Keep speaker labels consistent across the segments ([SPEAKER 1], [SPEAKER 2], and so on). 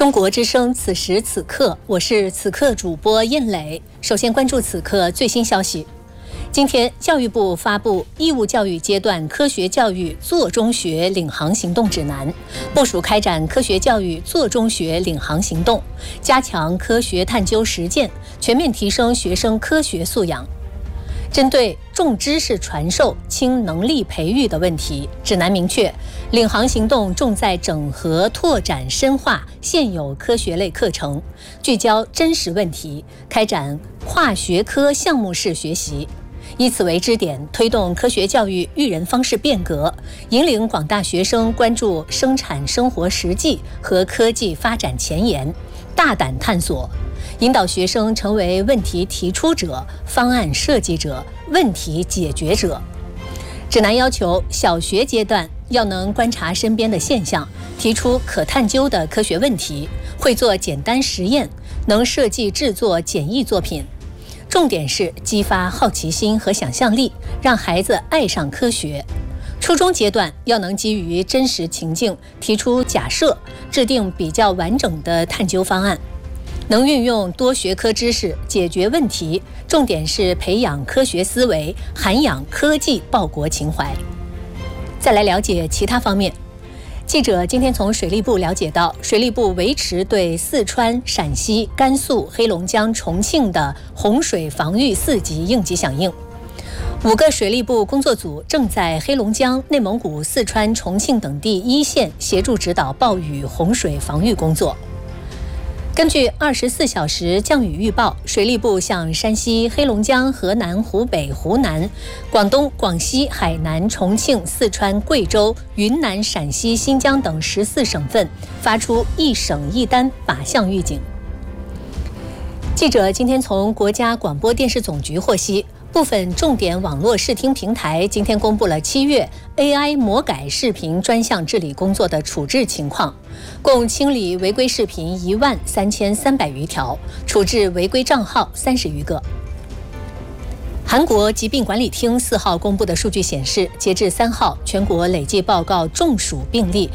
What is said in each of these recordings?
[SPEAKER 1] 中国之声此时此刻，我是此刻主播燕磊。首先关注此刻最新消息。今天，教育部发布义务教育阶段科学教育做中学领航行动指南，部署开展科学教育做中学领航行动，加强科学探究实践，全面提升学生科学素养。针对重知识传授、轻能力培育的问题，指南明确，领航行动重在整合、拓展、深化现有科学类课程，聚焦真实问题，开展跨学科项目式学习。以此为支点，推动科学教育育人方式变革，引领广大学生关注生产生活实际和科技发展前沿，大胆探索，引导学生成为问题提出者、方案设计者、问题解决者。指南要求，小学阶段要能观察身边的现象，提出可探究的科学问题，会做简单实验，能设计制作简易作品。重点是激发好奇心和想象力，让孩子爱上科学。初中阶段要能基于真实情境提出假设，制定比较完整的探究方案，能运用多学科知识解决问题，重点是培养科学思维，涵养科技报国情怀。再来了解其他方面。记者今天从水利部了解到，水利部维持对四川、陕西、甘肃、黑龙江、重庆的洪水防御4级应急响应。5个水利部工作组正在黑龙江、内蒙古、四川、重庆等地一线协助指导暴雨洪水防御工作。根据24小时降雨预报，水利部向山西、黑龙江、河南、湖北、湖南、广东、广西、海南、重庆、四川、贵州、云南、陕西、新疆等14省份发出一省一单靶向预警。记者今天从国家广播电视总局获悉，部分重点网络视听平台今天公布了7月 AI 魔改视频专项治理工作的处置情况，共清理违规视频13300余条，处置违规账号30余个。韩国疾病管理厅4号公布的数据显示，截至3号，全国累计报告中暑病例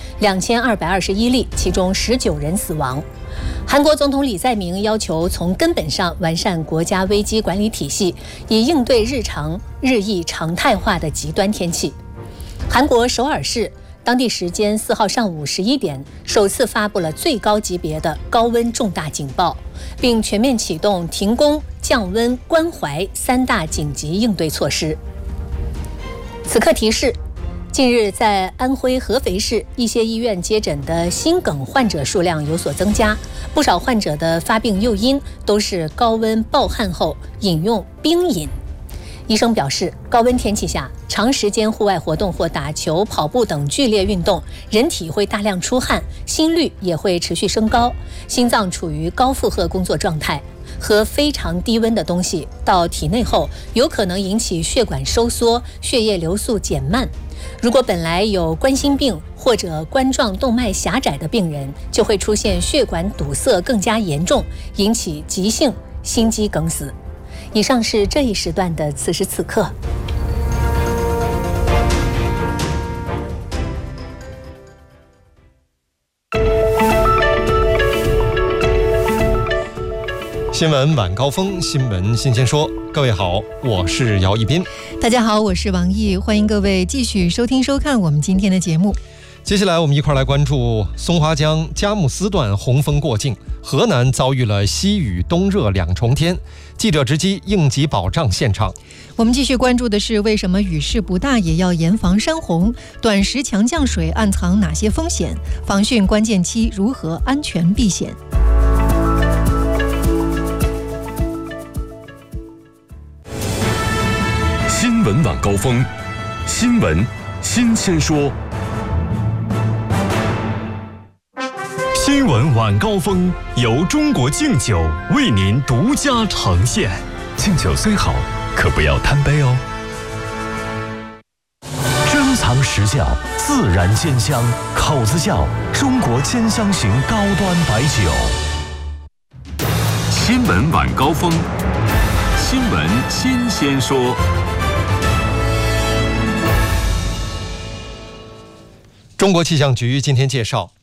[SPEAKER 1] 2221例，其中19人死亡。韩国总统李在明要求从根本上完善国家危机管理体系，以应对日益常态化的极端天气。韩国首尔市当地时间4号上午11点，首次发布了最高级别的高温重大警报，并全面启动停工、降温、关怀3大紧急应对措施。此刻提示，近日在安徽合肥市一些医院接诊的心梗患者数量有所增加，不少患者的发病诱因都是高温暴汗后饮用冰饮。医生表示，高温天气下，长时间户外活动或打球、跑步等剧烈运动，人体会大量出汗，心率也会持续升高，心脏处于高负荷工作状态。喝非常低温的东西到体内后，有可能引起血管收缩，血液流速减慢。如果本来有冠心病或者冠状动脉狭窄的病人，就会出现血管堵塞更加严重，引起急性心肌梗死。以上是这一时段的此时此刻。
[SPEAKER 2] 新闻晚高峰，新闻新鲜说。各位好，我是姚一斌。
[SPEAKER 3] 大家好，我是王毅，欢迎各位继续收听收看我们今天的节目。
[SPEAKER 2] 接下来我们一块来关注松花江佳木斯段洪峰过境，河南遭遇了西雨冬热2重天。记者直击应急保障现场。
[SPEAKER 3] 我们继续关注的是，为什么雨势不大也要严防山洪？短时强降水暗藏哪些风险？防汛关键期如何安全避险？
[SPEAKER 4] 新闻晚高峰，新闻新鲜说。新闻晚高峰由中国敬酒为您独家呈现。敬酒虽好，可不要贪杯哦。珍藏实窖，自然鲜香，口子窖中国兼香型高端白酒。新闻晚高峰，新闻新鲜说。
[SPEAKER 2] 中国气象局今天介绍，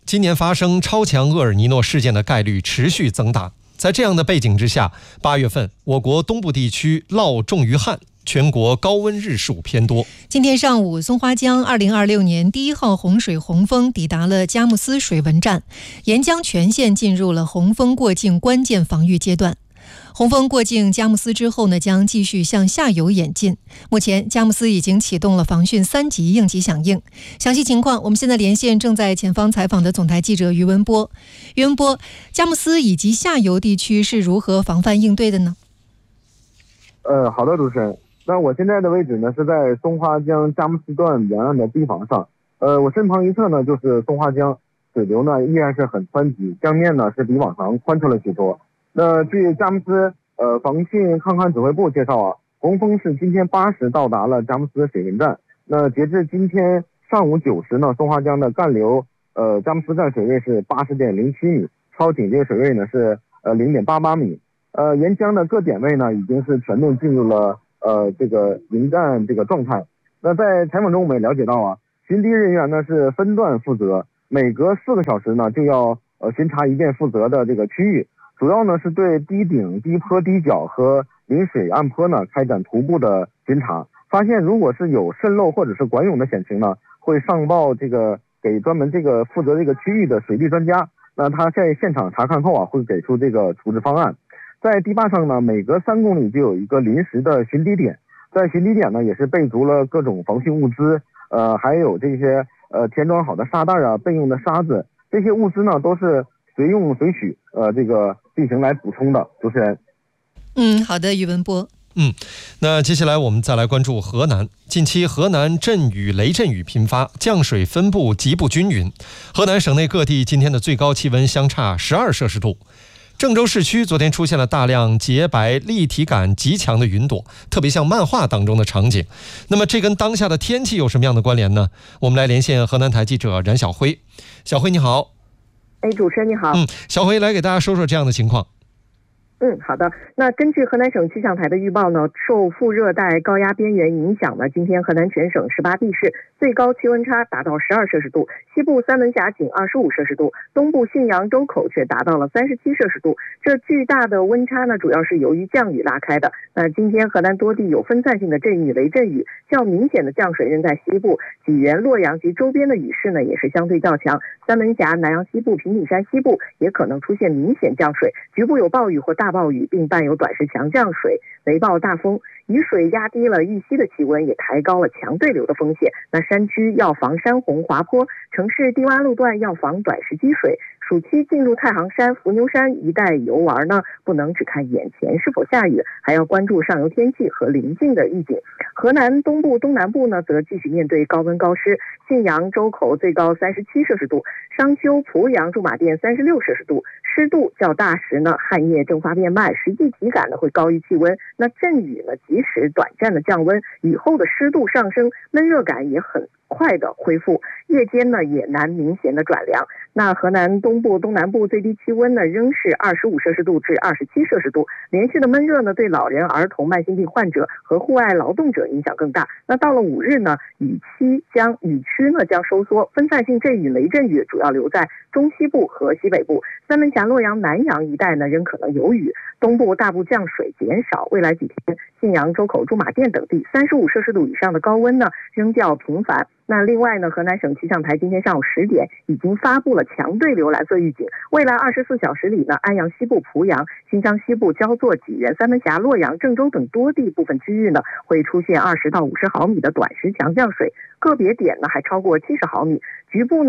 [SPEAKER 2] 今年发生超强厄尔尼诺事件的概率持续增大。在这样的背景之下，8月份我国东部地区涝重于旱，全国高温日数偏多。
[SPEAKER 3] 今天上午，松花江2026年第1号洪水洪峰抵达了佳木斯水文站，沿江全线进入了洪峰过境关键防御阶段。洪峰过境佳木斯之后呢，将继续向下游演进。目前，佳木斯已经启动了防汛3级应急响应。详细情况，我们现在连线正在前方采访的总台记者于文波。于文波，佳木斯以及下游地区是如何防范应对的呢？
[SPEAKER 5] 好的，主持人。那我现在的位置呢是在松花江佳木斯段沿岸的堤防上。我身旁一侧呢就是松花江，水流呢依然是很湍急，江面呢是比往常宽出了许多。那据佳木斯防汛抗旱指挥部介绍啊，洪峰是今天8时到达了佳木斯水文站。那截至今天上午9时呢，松花江的干流佳木斯站水位是80.07米，超警戒水位呢是0.88米。沿江的各点位呢已经是全面进入了这个迎战这个状态。那在采访中我们也了解到啊，巡堤人员呢是分段负责，每隔4个小时呢就要巡查一遍负责的这个区域。主要呢是对堤顶、堤坡、堤角和临水岸坡呢开展徒步的巡查，发现如果是有渗漏或者是管涌的险情呢，会上报这个给专门这个负责这个区域的水利专家。那他在现场查看后啊，会给出这个处置方案。在堤坝上呢，每隔3公里就有一个临时的巡堤点，在巡堤点呢也是备足了各种防汛物资，还有这些填装好的沙袋啊、备用的沙子，这些物资呢都是随用随取，这个进行来补充的。主持人。
[SPEAKER 3] 好的，于文波。
[SPEAKER 2] 那接下来我们再来关注河南。近期河南阵雨、雷阵雨频发，降水分布极不均匀。河南省内各地今天的最高气温相差12摄氏度。郑州市区昨天出现了大量洁白、立体感极强的云朵，特别像漫画当中的场景。那么这跟当下的天气有什么样的关联呢？我们来连线河南台记者冉晓辉。小辉你好。
[SPEAKER 6] 主持人你好。
[SPEAKER 2] 小辉来给大家说说这样的情况。
[SPEAKER 6] 好的。那根据河南省气象台的预报呢，受副热带高压边缘影响呢，今天河南全省18地市最高气温差达到12摄氏度，西部三门峡仅25摄氏度，东部信阳、周口却达到了37摄氏度。这巨大的温差呢，主要是由于降雨拉开的。那今天河南多地有分散性的阵雨、雷阵雨，较明显的降水仍在西部，济源、洛阳及周边的雨势呢也是相对较强。三门峡、南阳西部、平顶山西部也可能出现明显降水，局部有暴雨或大暴雨，并伴有短时强降水、雷暴大风。雨水压低了豫西的气温，也抬高了强对流的风险。那山区要防山洪滑坡，城市低洼路段要防短时积水。暑期进入太行山、伏牛山一带游玩呢，不能只看眼前是否下雨，还要关注上游天气和临近的预警。河南东部、东南部呢，则继续面对高温高湿，信阳、周口最高37摄氏度，商丘、濮阳、驻马店36摄氏度，湿度较大时呢，汗液蒸发变慢，实际体感呢会高于气温。那阵雨呢，即使短暂的降温，雨后的湿度上升，闷热感也很快的恢复，夜间呢也难明显的转凉。那河南东部、东南部最低气温呢仍是25摄氏度至27摄氏度，连续的闷热呢对老人、儿童、慢性病患者和户外劳动者影响更大。那到了5日呢，雨区呢将收缩，分散性阵雨、雷阵雨主要留在中西部和西北部，三门峡、洛阳、南阳一带呢仍可能有雨，东部大部降水减少。未来几天，信阳、周口、驻马店等地35摄氏度以上的高温呢仍较频繁。那另外呢，河南省气象台今天上午10点已经发布了强对流蓝色预警，未来24小时里呢，安阳西部、濮阳、新乡西部、焦作、济源、三门峡、洛阳、郑州等多地部分区域呢会出现20到50毫米的短时强降水，个别点呢还超过70毫米，局部呢